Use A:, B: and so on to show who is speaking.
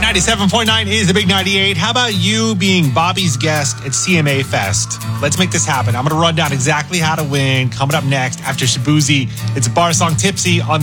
A: 97.9 is the Big 98. How about you being Bobby's guest at CMA Fest? Let's make this happen. I'm going to run down exactly how to win. Coming up next after Shabuzi, it's Bar Song Tipsy on